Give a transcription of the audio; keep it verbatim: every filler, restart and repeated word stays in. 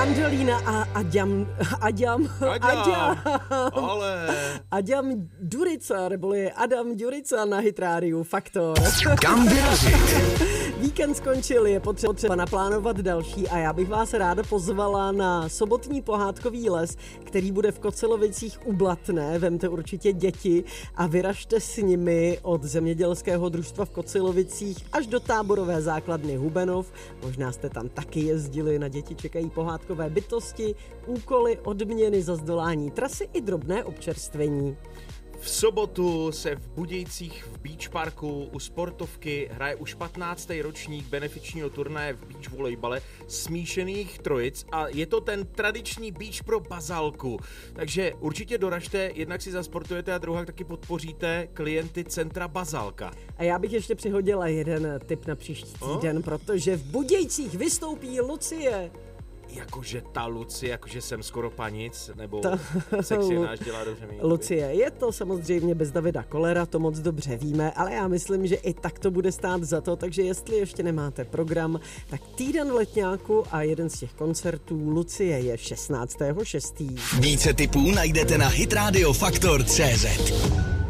Mandolina a Aďam, Aďam, Aďam, ale... Aďam Ďurica, neboli Adam Ďurica na Hit Rádiu Faktor. Kam vyrazit? Víkend skončil, je potřeba naplánovat další a já bych vás ráda pozvala na sobotní pohádkový les, který bude v Kocelovicích u Blatné. Vemte určitě děti a vyražte s nimi od zemědělského družstva v Kocelovicích až do táborové základny Hubenov. Možná jste tam taky jezdili, na děti čekají pohádkové bytosti, úkoly, odměny za zdolání trasy i drobné občerstvení. V sobotu se v Budějcích v Beach Parku u sportovky hraje už patnáctý ročník benefičního turnaje v beach volejbale smíšených trojic a je to ten tradiční beach pro Bazálku. Takže určitě doražte, jednak si zasportujete a druhá taky podpoříte klienty centra Bazálka. A já bych ještě přihodila jeden tip na příští týden, oh? protože v Budějcích vystoupí Lucie. Jakože ta Lucie, jakože jsem skoro panic, nebo Ta... sexy náš dělá dobře mít. Lucie, je to samozřejmě bez Davida Kollera, to moc dobře víme, ale já myslím, že i tak to bude stát za to, takže jestli ještě nemáte program, tak týden v Letňáku a jeden z těch koncertů Lucie je šestnáctého šestého Více tipů najdete na hitradio faktor tečka cé zet.